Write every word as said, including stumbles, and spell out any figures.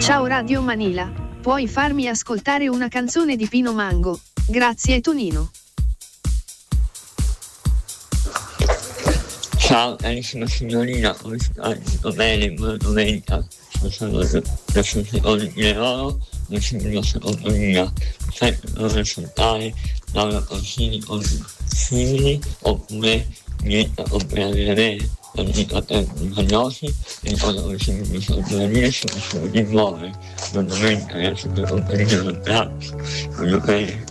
Ciao Radio Manila, puoi farmi ascoltare una canzone di Pino Mango? Grazie Tonino. Ciao carissima signorina, come stai? Tutto bene? Buona domenica. Sono da secondo di loro, non si vedo secondo mia. Sai dove ascoltare Laura Pausini o simili, oppure niente, oppure avere la vita di Magnosi, e cosa che si mi sono dire sono solo di muovere. Non domenica ragazzi per comprendere il braccio, voglio bene.